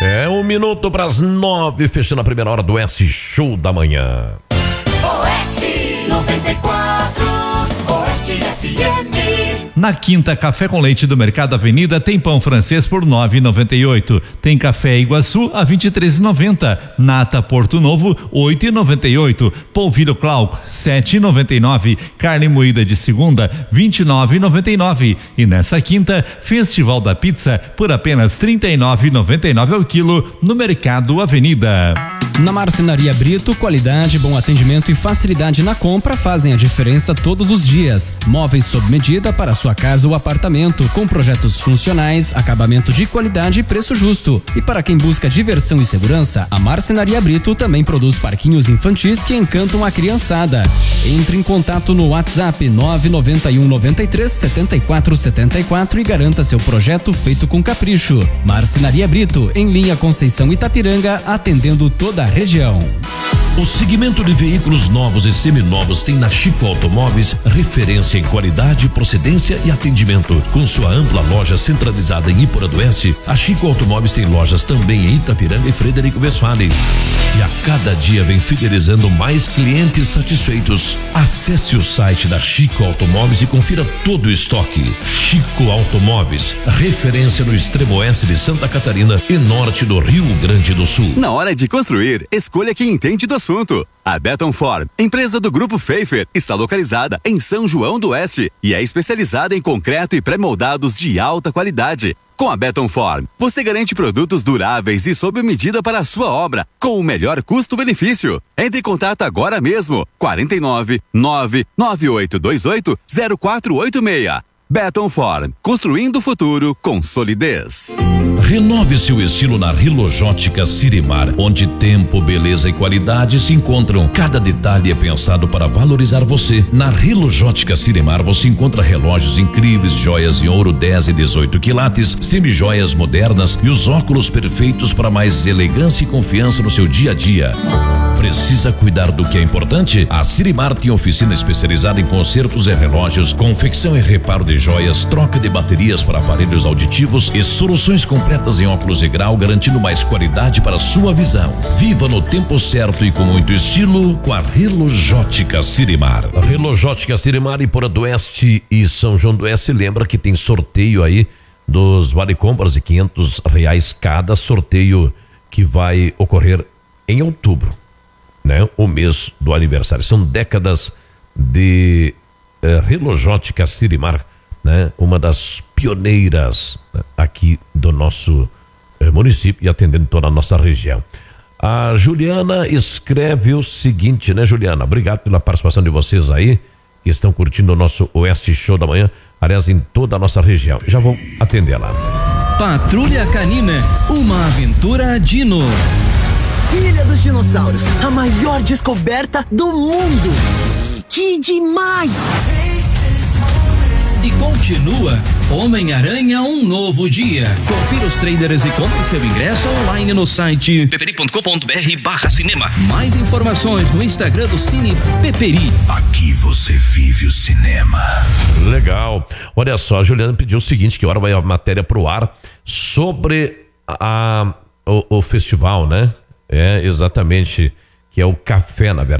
É 1 minuto para as 9, fechando a primeira hora do Oeste Show da Manhã. Oeste 94, Oeste FM. Na Quinta Café com Leite do Mercado Avenida tem pão francês por 9,98. Tem café Iguaçu a 23,90. Nata Porto Novo 8,98. Polvilho Clark 7,99. Carne moída de segunda 29,99. E nessa quinta, Festival da Pizza por apenas 39,99 ao quilo no Mercado Avenida. Na Marcenaria Brito, qualidade, bom atendimento e facilidade na compra fazem a diferença todos os dias. Móveis sob medida para sua casa ou apartamento, com projetos funcionais, acabamento de qualidade e preço justo. E para quem busca diversão e segurança, a Marcenaria Brito também produz parquinhos infantis que encantam a criançada. Entre em contato no WhatsApp 991 93 74 74 e garanta seu projeto feito com capricho. Marcenaria Brito, em linha Conceição Itapiranga, atendendo toda a região. O segmento de veículos novos e seminovos tem na Chico Automóveis referência em qualidade, procedência e atendimento. Com sua ampla loja centralizada em Iporã do Oeste, a Chico Automóveis tem lojas também em Itapiranga e Frederico Westphalen. E a cada dia vem fidelizando mais clientes satisfeitos. Acesse o site da Chico Automóveis e confira todo o estoque. Chico Automóveis, referência no extremo oeste de Santa Catarina e norte do Rio Grande do Sul. Na hora de construir, escolha quem entende do assunto. A Beton Form, empresa do Grupo Pfeiffer, está localizada em São João do Oeste e é especializada em concreto e pré-moldados de alta qualidade. Com a Beton Form, você garante produtos duráveis e sob medida para a sua obra, com o melhor custo-benefício. Entre em contato agora mesmo, 49 99828 0486. Beton Form, construindo o futuro com solidez. Renove seu estilo na Rilojótica Sirimar, onde tempo, beleza e qualidade se encontram. Cada detalhe é pensado para valorizar você. Na Rilojótica Sirimar você encontra relógios incríveis, joias em ouro 10 e 18 quilates, semijoias modernas e os óculos perfeitos para mais elegância e confiança no seu dia a dia. Precisa cuidar do que é importante? A Sirimar tem oficina especializada em consertos e relógios, confecção e reparo de joias, troca de baterias para aparelhos auditivos e soluções completas em óculos de grau, garantindo mais qualidade para sua visão. Viva no tempo certo e com muito estilo com a Rilojótica Sirimar. A Rilojótica Sirimar, Iporã do Oeste e São João do Oeste. Lembra que tem sorteio aí dos vale compras de R$500 cada, sorteio que vai ocorrer em outubro, né? O mês do aniversário. São décadas de Rilojótica Sirimar, né? Uma das pioneiras aqui do nosso município e atendendo toda a nossa região. A Juliana escreve o seguinte, né, Juliana? Obrigado pela participação de vocês aí, que estão curtindo o nosso Oeste Show da Manhã, aliás, em toda a nossa região. Já vou atender lá. Patrulha Canina, uma aventura Dino. Ilha dos Dinossauros, a maior descoberta do mundo. Que demais! E continua Homem-Aranha, um novo dia. Confira os trailers e compre seu ingresso online no site peperi.com.br/cinema. Mais informações no Instagram do Cine Peperi. Aqui você vive o cinema. Legal. Olha só, a Juliana pediu o seguinte, que hora vai a matéria pro ar sobre o festival, né? É, exatamente, que é o café, na verdade.